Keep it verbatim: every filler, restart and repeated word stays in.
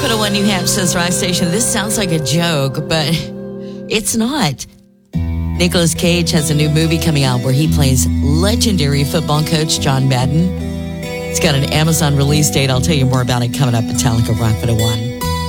one oh one New Hampshire's rock station. This sounds like a joke, but it's not. Nicolas Cage has a new movie coming out where he plays legendary football coach John Madden. It's got an Amazon release date. I'll tell you more about it coming up at Metallica Rock one oh one.